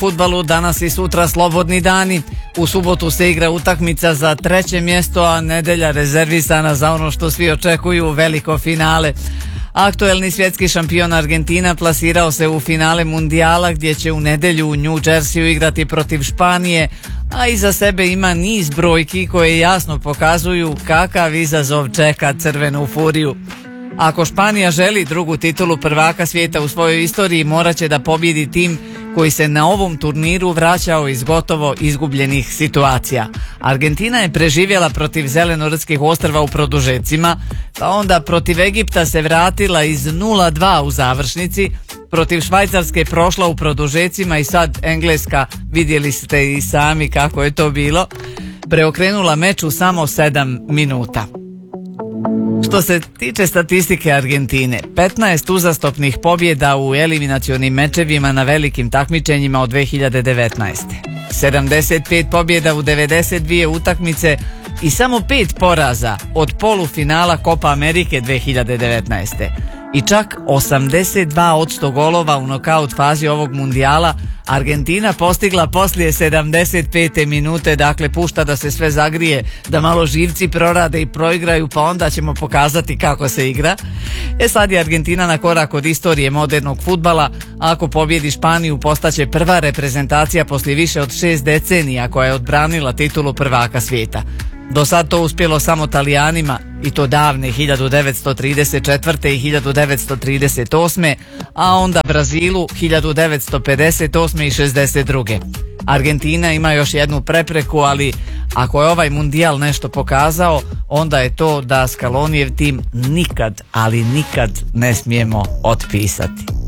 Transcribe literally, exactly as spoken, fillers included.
fudbalu danas i sutra slobodni dani. U subotu se igra utakmica za treće mjesto, a nedelja rezervisana za ono što svi očekuju, veliko finale. Aktuelni svjetski šampion Argentina plasirao se u finale mundijala gdje će u nedjelju u New Jerseyu igrati protiv Španije, a iza sebe ima niz brojki koje jasno pokazuju kakav izazov čeka crvenu furiju. Ako Španija želi drugu titulu prvaka svijeta u svojoj istoriji, morat će da pobjedi tim koji se na ovom turniru vraćao iz gotovo izgubljenih situacija. Argentina je preživjela protiv Zelenortskih ostrva u produžecima, pa onda protiv Egipta se vratila iz nula dva u završnici, protiv Švajcarske prošla u produžecima i sad Engleska, vidjeli ste i sami kako je to bilo, preokrenula meč u samo sedam minuta. Što se tiče statistike Argentine, petnaest uzastopnih pobjeda u eliminacionim mečevima na velikim takmičenjima od dve hiljade devetnaeste. sedamdeset pet pobjeda u devedeset dvije utakmice i samo pet poraza od polufinala Copa Amerike dve hiljade devetnaeste. I čak osamdeset dva posto golova u nokaut fazi ovog mundijala Argentina postigla poslije sedamdeset pete minute, dakle pušta da se sve zagrije, da malo živci prorade i proigraju, pa onda ćemo pokazati kako se igra. E sad je Argentina na korak od istorije modernog fudbala, a ako pobjedi Španiju postaće prva reprezentacija poslije više od šest decenija koja je odbranila titulu prvaka svijeta. Do sad to uspjelo samo Talijanima, i to davne hiljadu devetsto trideset četvrte i hiljadu devetsto trideset osme, a onda Brazilu hiljadu devetsto pedeset osme i šezdeset druge. Argentina ima još jednu prepreku, ali ako je ovaj mundijal nešto pokazao, onda je to da Scalonijev tim nikad, ali nikad ne smijemo otpisati.